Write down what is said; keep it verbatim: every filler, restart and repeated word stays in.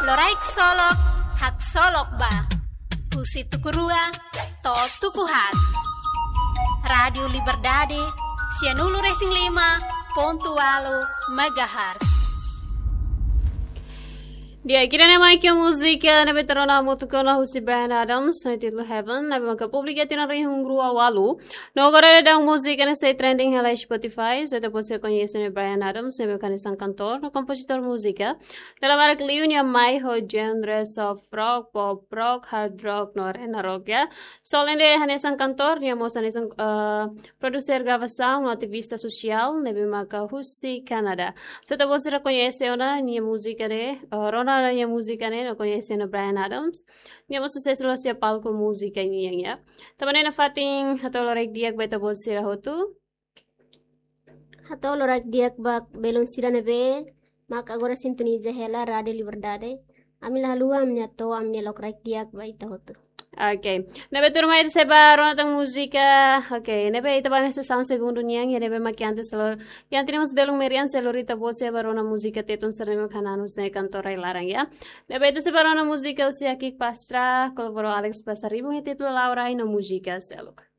Loraik solok, hak solok ba. Pusi tukurua, to tukuhat. Radio Liberdade, Sianulu Racing lima, Pontualo, Megahertz. Dia kira nama ikan musik na veterana mutukana husi Bryan Adams na titulo Heaven na magkapublika tinari hungru awalu. No agora da música na say trending hala Spotify, so depois você conhece o Bryan Adams, é meu canisang cantor, no compositor música. Dela varak liu niya mai ho genres of rock, pop rock, hard rock, no arena rock ya. So além de hanesang cantor, niya mo hanesang uh, producer gravação, no ativista social, nebe maka husi Canada. So depois você conhece ona niya música de uh, Ronald niya música ne no conhece no Bryan Adams. Niya mo sucesso lo siya palco música niya ya. Taman na fating hatolorek diak beta bol sira hotu. Hatolorek diak bak belon sira nebe mak agora sintoniza hela Radio Liberdade. Amila halua amnya to amnya lokrek diak baita hotu. Okay. Nebe turma ito sa baro natang musika. Okay. Nebe ito ba nasa sound segundo niyang. Nebe makiante salor. Yan tinamos belong merian salorita bot sa baro na musika tetun sa nemo kananos na kantoray larang ya. Nebe ito sa baro na musika usia Kik Pastra. Kolaboro Alex Pasaribong ititulo Laura ino musika salok.